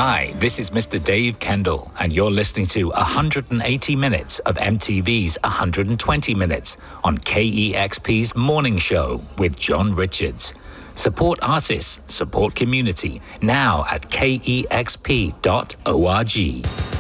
Hi, this is Mr. Dave Kendall, and you're listening to 180 minutes of MTV's 120 Minutes on KEXP's Morning Show with John Richards. Support artists, support community, now at kexp.org.